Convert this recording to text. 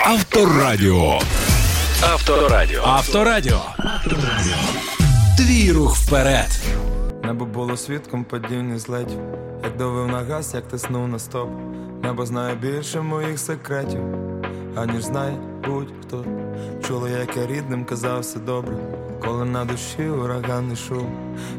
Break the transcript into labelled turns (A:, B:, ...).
A: Авторадіо. Авторадіо. Твій рух вперед.
B: Небо було свідком падіння злетів. Як давив на газ, як тиснув на стоп. Небо знає більше моїх секретів, аніж знає будь-хто. Чула, як я рідним казав все добре, коли на душі ураганний шум.